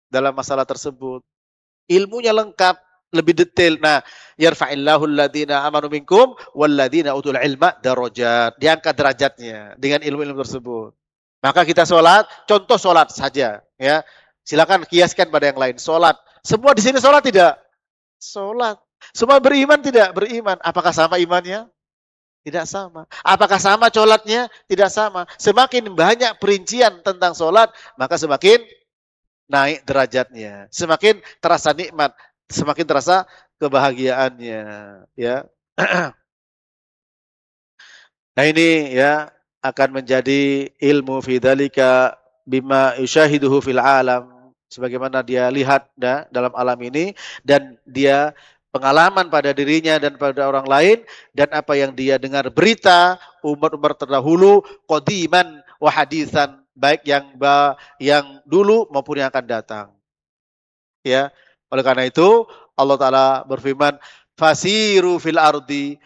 dalam masalah tersebut. Ilmunya lengkap, lebih detail. Nah, yarfa'illahu alladziina amanu minkum walladziina utul ilma darajat. Diangkat derajatnya dengan ilmu-ilmu tersebut. Maka kita sholat, contoh sholat saja, ya. Silakan kiaskan pada yang lain. Sholat, semua di sini sholat tidak? Sholat. Semua beriman tidak? Beriman. Apakah sama imannya? Tidak sama. Apakah sama sholatnya? Tidak sama. Semakin banyak perincian tentang sholat, maka semakin naik derajatnya. Semakin terasa nikmat, semakin terasa kebahagiaannya, ya. Nah ini ya akan menjadi ilmu fi dzalika bima yushahiduhu fil alam, sebagaimana dia lihat dalam alam ini, dan dia pengalaman pada dirinya dan pada orang lain, dan apa yang dia dengar berita umat-umat terdahulu qadiman wa hadisan, baik yang dulu maupun yang akan datang, ya. Oleh karena itu Allah taala berfirman, fasiru fil ardi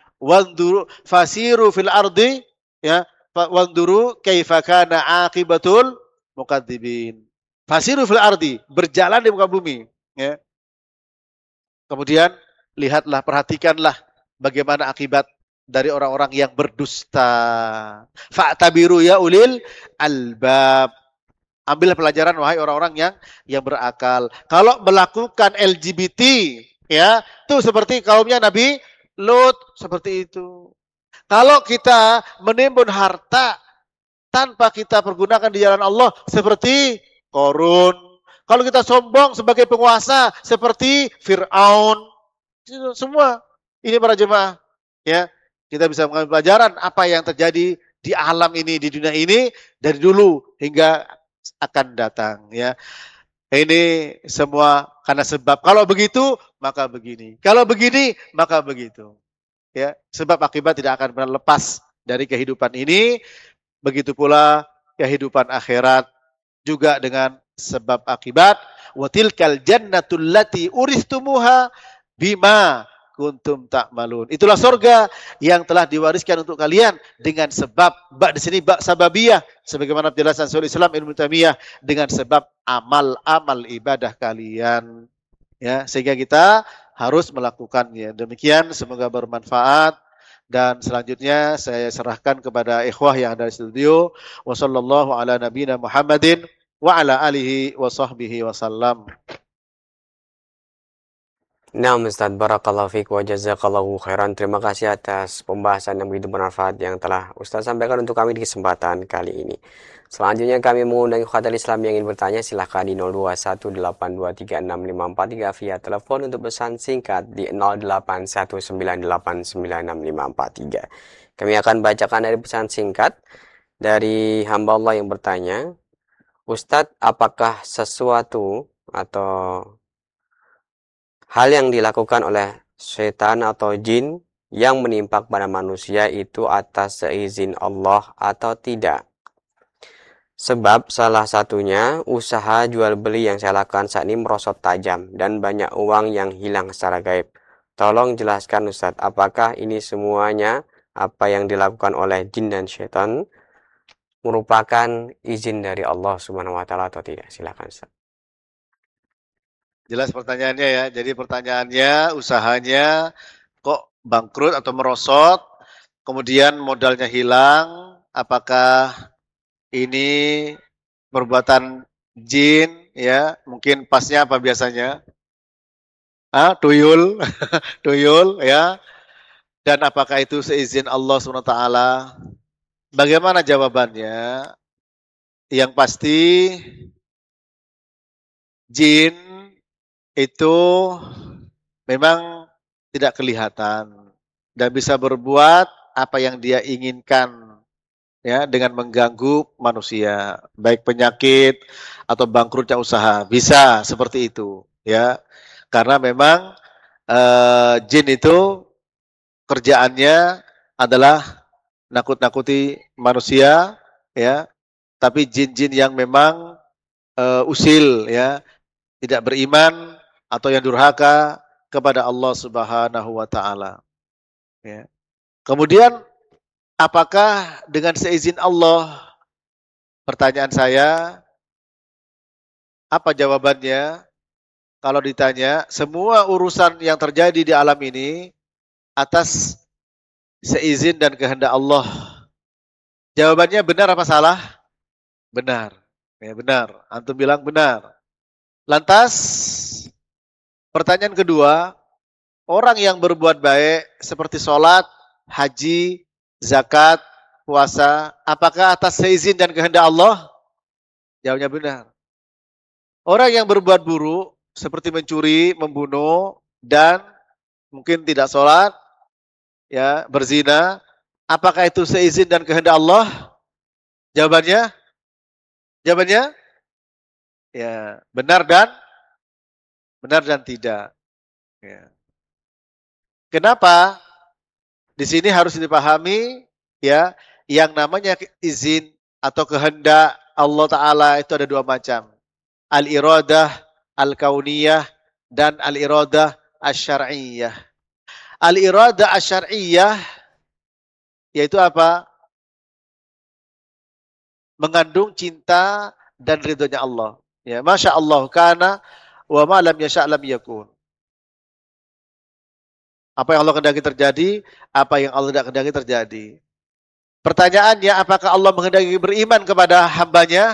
ya, wanduru kaifa kana aqibatul mukadzibin. Fasiru fil ardi, berjalan di muka bumi, ya. Kemudian lihatlah, perhatikanlah bagaimana akibat dari orang-orang yang berdusta. Fa'tabiru ya ulil albab. Ambil pelajaran wahai orang-orang yang berakal. Kalau melakukan LGBT, ya, itu seperti kaumnya Nabi Lut, seperti itu. Kalau kita menimbun harta tanpa kita pergunakan di jalan Allah, seperti Korun. Kalau kita sombong sebagai penguasa, seperti Fir'aun. Semua ini para jemaah, ya, kita bisa mengambil pelajaran apa yang terjadi di alam ini, di dunia ini, dari dulu hingga akan datang, ya. Ini semua karena sebab. Kalau begitu, maka begini. Kalau begini, maka begitu. Ya, sebab akibat tidak akan pernah lepas dari kehidupan ini. Begitu pula kehidupan akhirat juga dengan sebab akibat. Wa tilkal jannatul lati uristumuha bima kuntum ta'malun. Itulah surga yang telah diwariskan untuk kalian dengan sebab, di sini sababiyah, sebagaimana penjelasan Syaikhul Islam Ibnu Taimiyah, dengan sebab amal-amal ibadah kalian, ya, sehingga kita harus melakukannya. Demikian, semoga bermanfaat. Dan selanjutnya saya serahkan kepada ikhwah yang ada di studio. Wa sallallahu ala nabiyina Muhammadin wa ala alihi wa sahbihi wasallam. Nah, Ustaz, barakallahu fiik wa jazakallahu khairan. Terima kasih atas pembahasan yang begitu bermanfaat yang telah Ustaz sampaikan untuk kami di kesempatan kali ini. Selanjutnya kami mengundang ikhwatal Islam yang ingin bertanya, silahkan di 0218236543 via telepon, untuk pesan singkat di 0819896543. Kami akan bacakan dari pesan singkat dari hamba Allah yang bertanya, Ustadz, apakah sesuatu atau hal yang dilakukan oleh setan atau jin yang menimpa pada manusia itu atas seizin Allah atau tidak? Sebab salah satunya usaha jual beli yang saya lakukan saat ini merosot tajam dan banyak uang yang hilang secara gaib. Tolong jelaskan Ustadz, apakah ini semuanya apa yang dilakukan oleh jin dan setan merupakan izin dari Allah Subhanahu wa taala atau tidak? Silakan Ustadz. Jelas pertanyaannya, ya. Jadi pertanyaannya, usahanya kok bangkrut atau merosot, kemudian modalnya hilang, apakah ini perbuatan jin, ya? Mungkin pasnya apa biasanya? Tuyul, tuyul, ya. Dan apakah itu seizin Allah SWT? Bagaimana jawabannya? Yang pasti jin itu memang tidak kelihatan dan bisa berbuat apa yang dia inginkan, ya, dengan mengganggu manusia, baik penyakit atau bangkrutnya usaha, bisa seperti itu, ya. Karena memang jin itu kerjaannya adalah nakut-nakuti manusia, ya. Tapi jin-jin yang memang usil, ya, tidak beriman atau yang durhaka kepada Allah Subhanahu wa taala, ya. Kemudian apakah dengan seizin Allah? Pertanyaan saya, Apa jawabannya? Kalau ditanya, semua urusan yang terjadi di alam ini atas seizin dan kehendak Allah. Jawabannya benar apa salah? Benar. Ya, benar. Antum bilang benar. Lantas, pertanyaan kedua, orang yang berbuat baik seperti sholat, haji, zakat, puasa, apakah atas seizin dan kehendak Allah? Jawabnya benar. Orang yang berbuat buruk seperti mencuri, membunuh, dan mungkin tidak sholat, ya berzina, apakah itu seizin dan kehendak Allah? Jawabannya, jawabannya, ya benar dan tidak. Ya. Kenapa? Di sini harus dipahami, ya, yang namanya izin atau kehendak Allah Taala itu ada dua macam. Al-iradah al-kauniyah dan al-iradah asy-syar'iyyah. Al-iradah asy-syar'iyyah yaitu apa? Mengandung cinta dan ridhonya Allah. Ya, Masya Allah kana wa ma lam yasha' lam yakun. Apa yang Allah kehendaki terjadi, apa yang Allah tidak kehendaki terjadi. Pertanyaannya, apakah Allah menghendaki beriman kepada hambanya?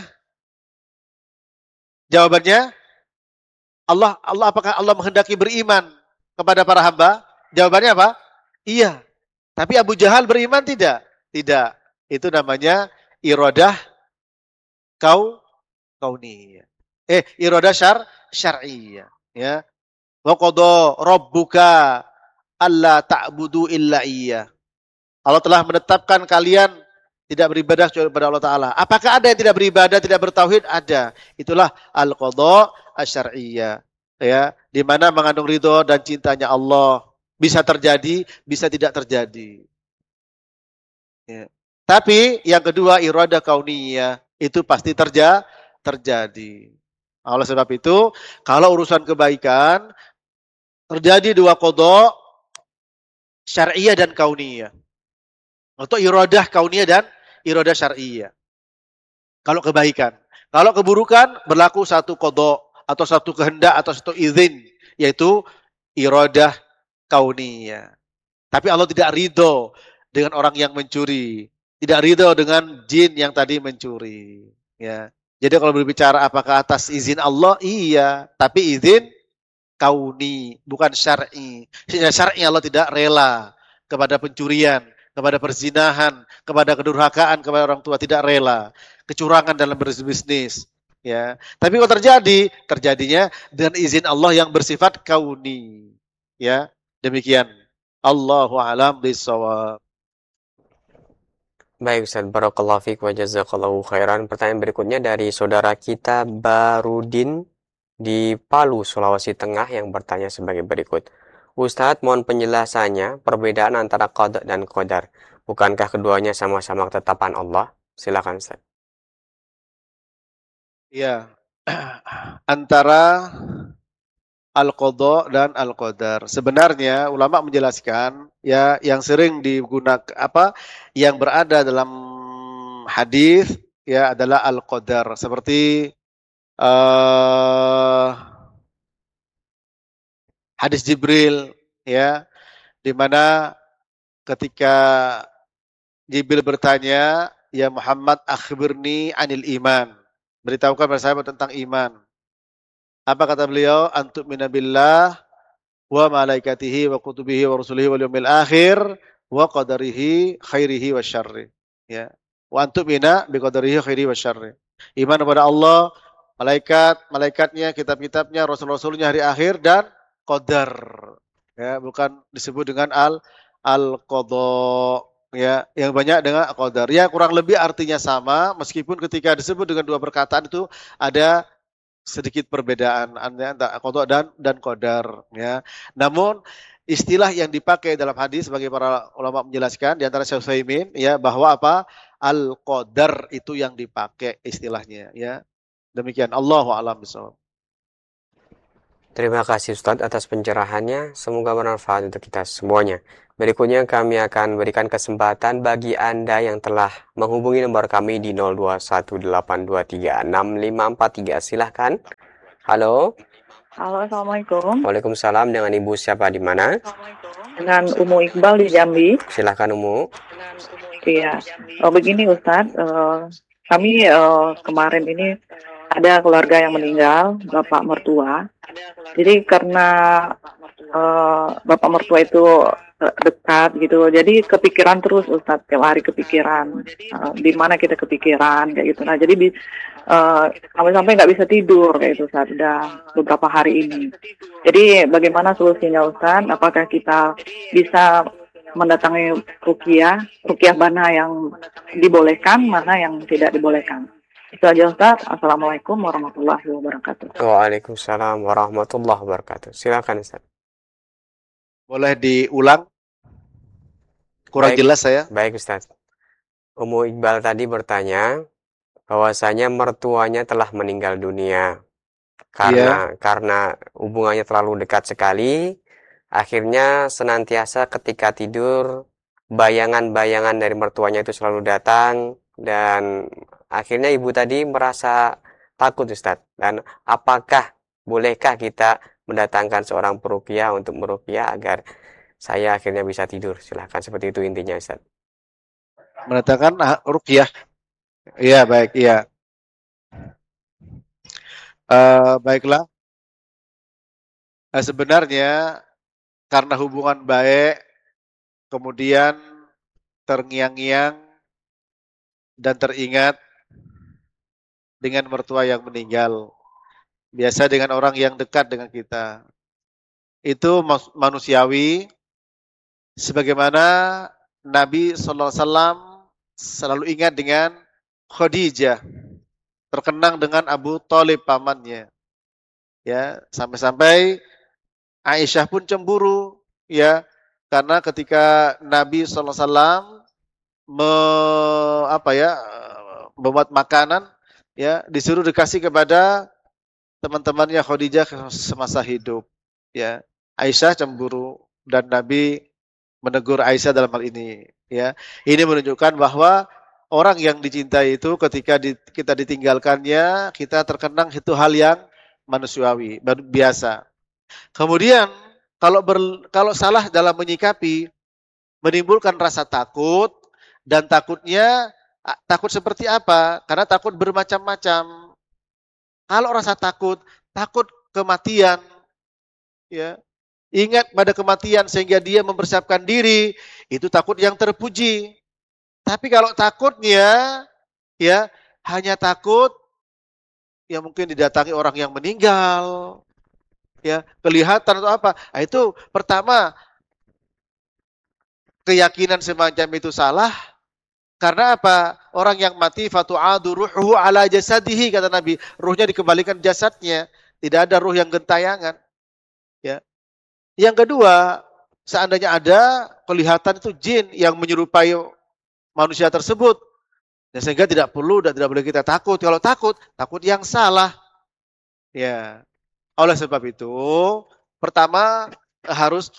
Jawabannya, apakah Allah menghendaki beriman kepada para hamba? Jawabannya apa? Iya. Tapi Abu Jahal beriman tidak? Tidak. Itu namanya iradah kauniyah. Iradah syar'iyyah. Ya. Wa qada rabbuka alla ta'budu illa iya. Allah telah menetapkan kalian tidak beribadah kepada Allah Ta'ala. Apakah ada yang tidak beribadah, tidak bertauhid? Ada. Itulah al-qadha asy-syar'iyyah. Ya, di mana mengandung ridho dan cintanya Allah. Bisa terjadi, bisa tidak terjadi. Ya. Tapi yang kedua, iradah kauniyah. Itu pasti terjadi. Oleh sebab itu, kalau urusan kebaikan, terjadi dua qadha, syar'iyyah dan kauniyah. Atau iradah kauniyah dan iradah syar'iyyah. Kalau kebaikan. Kalau keburukan berlaku satu qadha atau satu kehendak atau satu izin, yaitu iradah kauniyah. Tapi Allah tidak ridho dengan orang yang mencuri, tidak ridho dengan jin yang tadi mencuri. Ya. Jadi kalau berbicara apakah atas izin Allah, iya, tapi izin kauni, bukan syar'i. Sehingga syar'i Allah tidak rela kepada pencurian, kepada perzinahan, kepada kedurhakaan, kepada orang tua, tidak rela. Kecurangan dalam berbisnis. Ya. Tapi kalau terjadinya dengan izin Allah yang bersifat kauni. Ya, demikian. Allahu a'lam bishawab. Baik Ustaz, barakallahu fiik wa jazakallahu khairan. Pertanyaan berikutnya dari saudara kita Barudin di Palu, Sulawesi Tengah yang bertanya sebagai berikut. Ustadz, mohon penjelasannya perbedaan antara qada dan qadar. Bukankah keduanya sama-sama ketetapan Allah? Silakan Ustaz. Ya. Antara al-qadha dan al-qadar. Sebenarnya ulama menjelaskan ya yang sering digunakan yang berada dalam hadis ya adalah al-qadar seperti uh, hadis Jibril ya di mana ketika Jibril bertanya, "Ya Muhammad, akhbirni anil iman." Beritahukan kepada saya tentang iman. Apa kata beliau? Antuk minabillah wa malaikatihi wa kutubihi wa rusulihi wal yawmil akhir wa qadarihi khairihi wa syarri. Ya. Wa antuk mina bi qadarihi khairihi wa syarri. Iman kepada Allah, malaikatnya, kitab-kitabnya, rasul-rasulnya hari akhir dan qadar. Ya, bukan disebut dengan al-qadha. Ya, yang banyak dengan qadar. Ya, kurang lebih artinya sama meskipun ketika disebut dengan dua perkataan itu ada sedikit perbedaan antara qadha dan qadar ya. Namun istilah yang dipakai dalam hadis bagi para ulama menjelaskan di antara Syekh Utsaimin ya bahwa apa? Al-qadar itu yang dipakai istilahnya ya. Demikian Allahu a'lam bishawab. Terima kasih Ustadz atas pencerahannya. Semoga bermanfaat untuk kita semuanya. Berikutnya kami akan berikan kesempatan bagi Anda yang telah menghubungi nomor kami di 0218236543. Silahkan. Halo. Halo, Assalamualaikum. Waalaikumsalam. Dengan Ibu siapa di mana? Dengan Umu Iqbal di Jambi. Silahkan Umu. Iya. Begini Ustadz, kami kemarin ini ada keluarga yang meninggal, bapak mertua. Jadi karena bapak mertua itu dekat gitu, jadi kepikiran terus Ustadz, tiap hari kepikiran. Di mana kita kepikiran kayak gitu. Nah jadi sampai nggak bisa tidur kayak itu Ustadz, udah beberapa hari ini. Jadi bagaimana solusinya Ustadz? Apakah kita bisa mendatangi ruqyah mana yang dibolehkan, mana yang tidak dibolehkan? Itu aja Ustadz. Assalamualaikum warahmatullahi wabarakatuh. Waalaikumsalam warahmatullahi wabarakatuh. Silakan Ustaz. Boleh diulang? Kurang Baik, jelas saya. Baik Ustaz. Umu Iqbal tadi bertanya bahwasanya mertuanya telah meninggal dunia. Karena hubungannya terlalu dekat sekali, akhirnya senantiasa ketika tidur bayangan-bayangan dari mertuanya itu selalu datang, dan akhirnya ibu tadi merasa takut Ustadz. Dan bolehkah kita mendatangkan seorang peruqyah untuk meruqyah agar saya akhirnya bisa tidur? Silahkan, seperti itu intinya Ustadz. Mendatangkan ruqyah. Iya, baik, iya. Baiklah. Sebenarnya karena hubungan baik, kemudian terngiang-ngiang dan teringat dengan mertua yang meninggal. Biasa dengan orang yang dekat dengan kita. Itu manusiawi, sebagaimana Nabi SAW selalu ingat dengan Khadijah, terkenang dengan Abu Thalib pamannya. Ya, sampai-sampai Aisyah pun cemburu, ya, karena ketika Nabi SAW membuat makanan, ya, disuruh dikasih kepada teman-temannya Khadijah semasa hidup, ya. Aisyah cemburu dan Nabi menegur Aisyah dalam hal ini, ya. Ini menunjukkan bahwa orang yang dicintai itu ketika kita ditinggalkannya, kita terkenang, itu hal yang manusiawi, biasa. Kemudian kalau salah dalam menyikapi, menimbulkan rasa takut, dan takut seperti apa? Karena takut bermacam-macam. Kalau rasa takut kematian, ya, ingat pada kematian sehingga dia mempersiapkan diri, itu takut yang terpuji. Tapi kalau takutnya, ya, hanya takut, ya mungkin didatangi orang yang meninggal, ya, kelihatan atau apa. Nah, itu pertama, keyakinan semacam itu salah. Karena apa? Orang yang mati fatu'adu ruhuhu ala jasadihi, kata Nabi. Ruhnya dikembalikan jasadnya. Tidak ada ruh yang gentayangan. Ya. Yang kedua, seandainya ada kelihatan itu jin yang menyerupai manusia tersebut, ya, sehingga tidak boleh kita takut. Kalau takut yang salah. Ya. Oleh sebab itu, pertama harus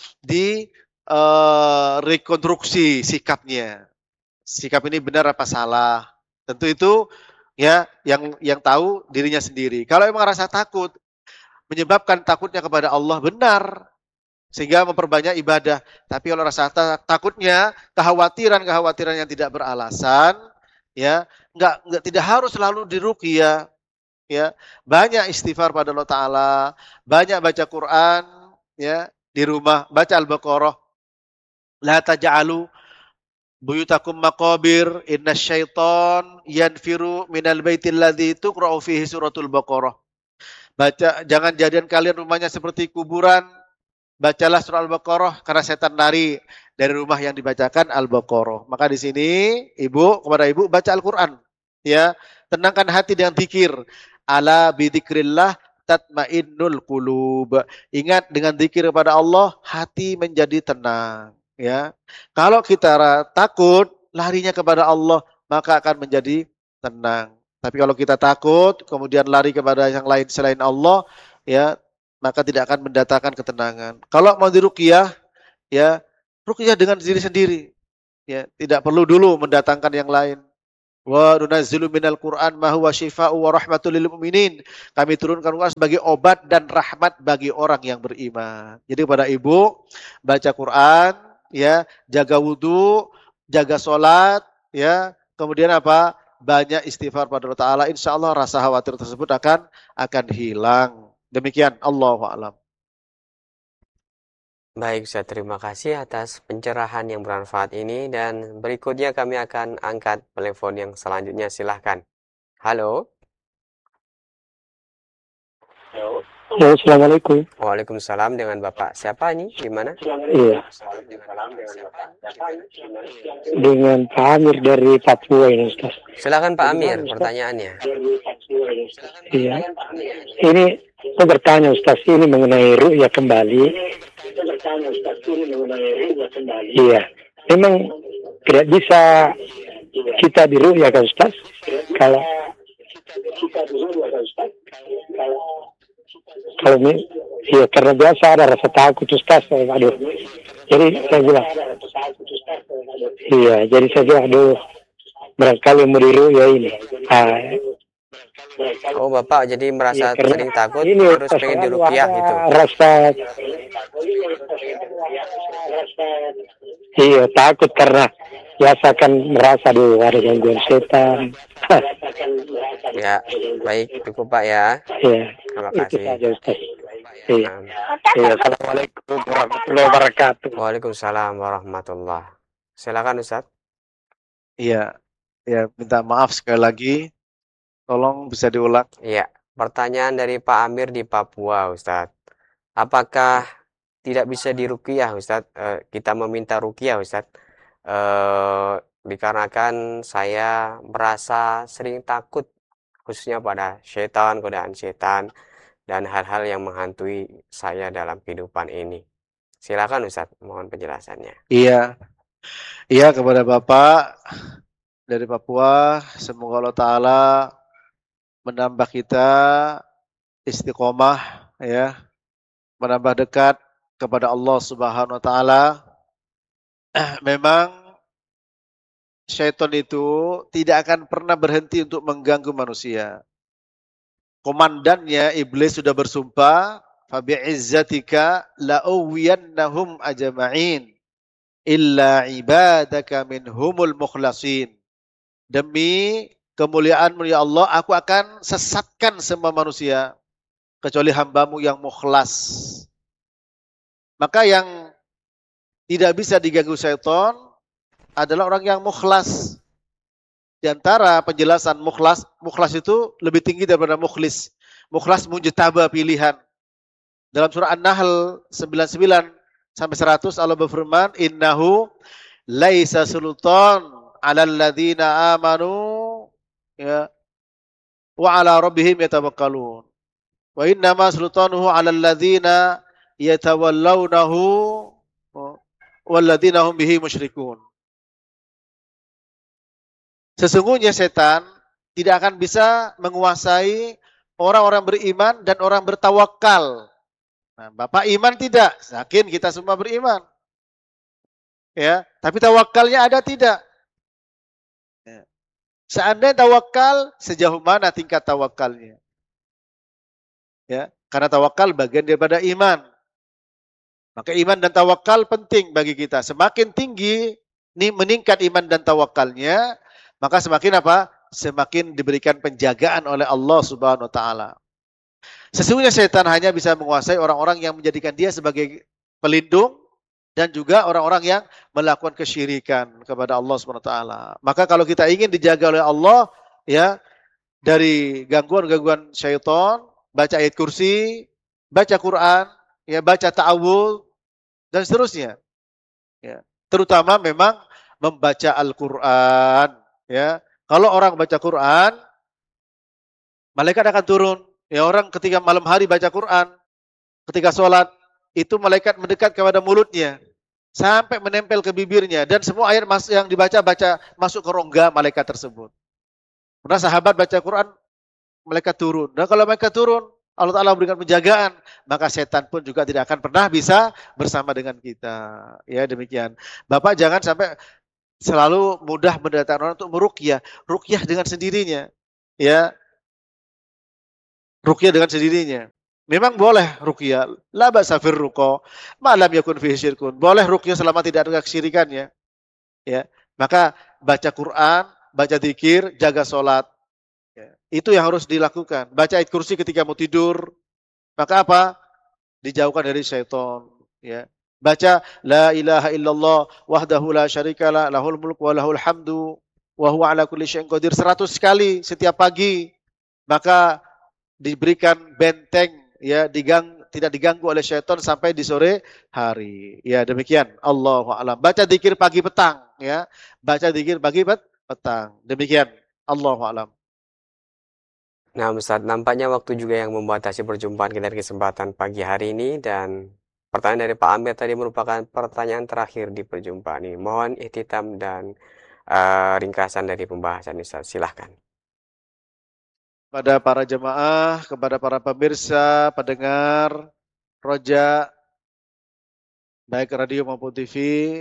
rekonstruksi sikapnya. Sikap ini benar apa salah. Tentu itu, ya, yang tahu dirinya sendiri. Kalau memang rasa takut menyebabkan takutnya kepada Allah, benar, sehingga memperbanyak ibadah. Tapi kalau rasa takutnya kekhawatiran yang tidak beralasan, ya, tidak harus selalu diruqyah, ya. Banyak istighfar pada Allah Taala, banyak baca Quran, ya, di rumah baca Al-Baqarah. La taj'alu buyutakum maqabir, inna syaiton yanfiru minal baitil ladzi tuqra'u fihi suratul Baqarah. Jangan jadikan kalian rumahnya seperti kuburan. Bacalah surah Al-Baqarah, karena setan lari dari rumah yang dibacakan Al-Baqarah. Maka di sini kepada ibu baca Al-Qur'an, ya. Tenangkan hati dengan zikir. Ala bidzikrillah tatmainnul qulub. Ingat, dengan zikir kepada Allah hati menjadi tenang, ya. Kalau kita takut, larinya kepada Allah, maka akan menjadi tenang. Tapi kalau kita takut kemudian lari kepada yang lain selain Allah, ya, maka tidak akan mendatangkan ketenangan. Kalau mau diruqyah, ya, ruqyah dengan diri sendiri. Ya, tidak perlu dulu mendatangkan yang lain. Wa nunazzilu minal Qur'an ma huwa syifaa'u wa rahmatul lil mu'minin. Kami turunkan Quran sebagai obat dan rahmat bagi orang yang beriman. Jadi pada ibu baca Quran, ya, jaga wudu, jaga salat, ya. Kemudian apa? Banyak istighfar pada Allah Taala. Insyaallah rasa khawatir tersebut akan hilang. Demikian, Allahu a'lam. Baik, Ustaz, terima kasih atas pencerahan yang bermanfaat ini, dan berikutnya kami akan angkat telepon yang selanjutnya. Silahkan. Halo. Ya, Assalamualaikum. Waalaikumsalam, dengan Bapak siapa ini? Di mana? Iya, dengan Pak Amir dari Papua ini, Ustaz. Silakan Pak Amir, pertanyaannya. Iya. Ini saya bertanya, Ustaz, ini mengenai ru'ya kembali. Iya. Memang tidak bisa kita diru'yakan, Ustaz. Kalau iya, karena biasa ada rasa takut, Ustaz. Aduh. Jadi saya bilang, iya, jadi saya bilang, aduh, barangkali mau diru'ya ini. Oh, Bapak jadi merasa Iya, sering takut, ini terus pengen diruqyah gitu. Rasa, iya, takut karena biasa kan merasa ada gangguan setan. Ya, baik, cukup Pak ya. Iya, Terima itu kasih. saja, Ustaz. Iya. Nah, Iya, Assalamualaikum warahmatullahi wabarakatuh. Waalaikumsalam warahmatullah. Silakan Ustaz. Iya. Ya, minta maaf sekali lagi. Tolong bisa diulang. Iya, pertanyaan dari Pak Amir di Papua, Ustaz. Apakah tidak bisa diruqyah, Ustaz? Kita meminta ruqyah, Ustaz. Dikarenakan saya merasa sering takut, khususnya pada setan, godaan setan, dan hal-hal yang menghantui saya dalam kehidupan ini. Silakan Ustaz, mohon penjelasannya. Iya. Iya, kepada Bapak dari Papua, semoga Allah Ta'ala menambah kita istiqomah, ya, menambah dekat kepada Allah Subhanahu wa Ta'ala. Memang syaitan itu tidak akan pernah berhenti untuk mengganggu manusia. Komandannya iblis sudah bersumpah, fabi'izzatika la'uwiyannahum ajma'in illa ibadaka minhumul mukhlasin. Demi kemuliaan-Mu ya Allah, aku akan sesatkan semua manusia kecuali hamba-Mu yang mukhlas. Maka yang tidak bisa diganggu syaitan adalah orang yang mukhlas. Di antara penjelasan mukhlas itu lebih tinggi daripada mukhlis. Mukhlas mujtaba, pilihan. Dalam surah An-Nahl 99 sampai 100 Allah berfirman, innahu laisa sultan 'alal ladzina amanu, ya, wa 'ala rabbihim yatawakkalun. Wa innama sultanuhu 'alal ladzina yatawallawnahu wal ladzina hum bihi musyrikun. Sesungguhnya setan tidak akan bisa menguasai orang-orang beriman dan orang bertawakal. Nah, Bapak iman tidak? Yakin kita semua beriman. Ya, tapi tawakalnya ada tidak? Ya. Seandainya tawakal, sejauh mana tingkat tawakalnya? Ya, karena tawakal bagian daripada iman. Maka iman dan tawakal penting bagi kita. Semakin tinggi meningkat iman dan tawakalnya, maka semakin apa? Semakin diberikan penjagaan oleh Allah Subhanahu wa Ta'ala. Sesungguhnya setan hanya bisa menguasai orang-orang yang menjadikan dia sebagai pelindung dan juga orang-orang yang melakukan kesyirikan kepada Allah Subhanahu wa Ta'ala. Maka kalau kita ingin dijaga oleh Allah, ya, dari gangguan-gangguan syaitan, baca ayat kursi, baca Quran, ya, baca ta'awudz dan seterusnya. Ya, terutama memang membaca Al-Quran. Ya, kalau orang baca Quran, malaikat akan turun. Ya, orang ketika malam hari baca Quran, ketika sholat, itu malaikat mendekat kepada mulutnya sampai menempel ke bibirnya, dan semua ayat yang dibaca masuk ke rongga malaikat tersebut. Pernah sahabat baca Quran, malaikat turun. Dan kalau malaikat turun, Allah Ta'ala memberikan penjagaan, maka setan pun juga tidak akan pernah bisa bersama dengan kita. Ya, demikian. Bapak jangan sampai selalu mudah mendatangkan orang untuk meruqyah. Ruqyah dengan sendirinya. Ya, ruqyah dengan sendirinya. Memang boleh ruqyah. La ba'sa fir ruqa, ma lam yakun fihi syirkun. Boleh ruqyah selama tidak ada kesyirikannya. Ya. Maka baca Quran, baca zikir, jaga salat. Ya. Itu yang harus dilakukan. Baca ayat kursi ketika mau tidur. Maka apa? Dijauhkan dari syaitan. Ya. Baca la ilaha illallah wahdahu la syarikalah lahul mulku wa lahul hamdu wa huwa ala kulli syai'in qadir 100 kali setiap pagi. Maka diberikan benteng, ya, tidak diganggu oleh syaitan sampai di sore hari. Ya, demikian. Allahu a'lam. Baca zikir pagi petang, ya. Baca zikir pagi petang. Demikian. Allahu a'lam. Nah, Ustaz, nampaknya waktu juga yang membatasi perjumpaan kita di kesempatan pagi hari ini, dan pertanyaan dari Pak Amir tadi merupakan pertanyaan terakhir di perjumpaan ini. Mohon ihtitam dan ringkasan dari pembahasan Ustaz. Silahkan. Kepada para jemaah, kepada para pemirsa, pendengar, Roja, baik radio maupun TV,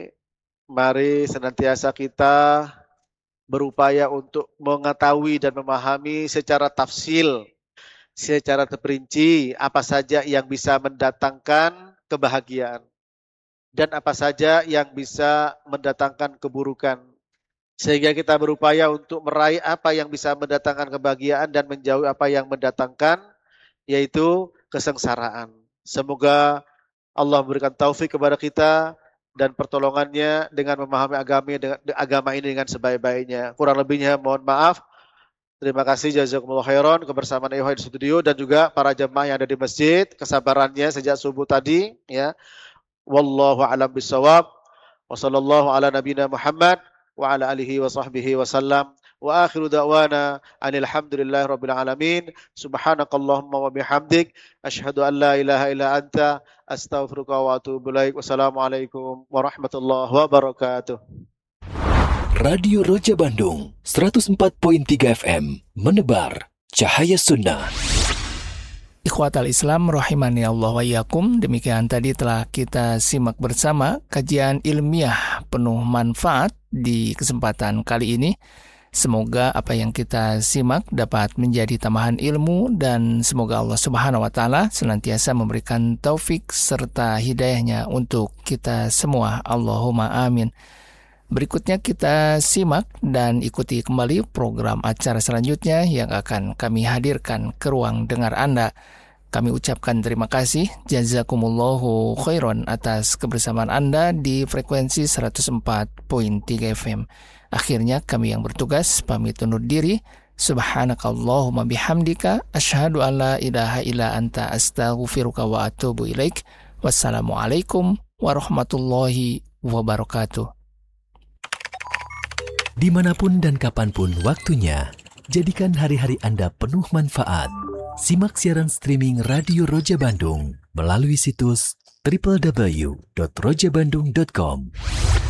mari senantiasa kita berupaya untuk mengetahui dan memahami secara tafsil, secara terperinci apa saja yang bisa mendatangkan kebahagiaan dan apa saja yang bisa mendatangkan keburukan. Sehingga kita berupaya untuk meraih apa yang bisa mendatangkan kebahagiaan dan menjauhi apa yang mendatangkan yaitu kesengsaraan. Semoga Allah memberikan taufik kepada kita dan pertolongannya dengan memahami agama ini dengan sebaik-baiknya. Kurang lebihnya mohon maaf. Terima kasih, jazakumullah khairan, kebersamaan Ikhwan di studio dan juga para jemaah yang ada di masjid, kesabarannya sejak subuh tadi, ya. Wallahu a'lam bissawab. Wa sallallahu ala nabiyina Muhammad wa ala alihi wa sahbihi wa sallam. Wa akhiru da'wana anil hamdulillahi rabbil alamin. Subhanakallahumma wa bihamdik asyhadu an la ilaha illa anta astaghfiruka wa atubu ilaik. Wassalamualaikum warahmatullahi wabarakatuh. Radio Roja Bandung 104.3 FM menebar cahaya sunnah. Ikhwatal Islam rahimani Allah wa iyyakum. Demikian tadi telah kita simak bersama kajian ilmiah penuh manfaat di kesempatan kali ini. Semoga apa yang kita simak dapat menjadi tambahan ilmu dan semoga Allah Subhanahu wa taala senantiasa memberikan taufik serta hidayahnya untuk kita semua. Allahumma amin. Berikutnya kita simak dan ikuti kembali program acara selanjutnya yang akan kami hadirkan ke ruang dengar Anda. Kami ucapkan terima kasih, jazakumullahu khairan atas kebersamaan Anda di frekuensi 104.3 FM. Akhirnya kami yang bertugas pamit undur diri. Subhanakallahumma bihamdika asyhadu an la ilaha illa anta astaghfiruka wa atubu ilaik. Wassalamualaikum warahmatullahi wabarakatuh. Dimanapun dan kapanpun waktunya, jadikan hari-hari Anda penuh manfaat. Simak siaran streaming Radio Roja Bandung melalui situs www.rojabandung.com.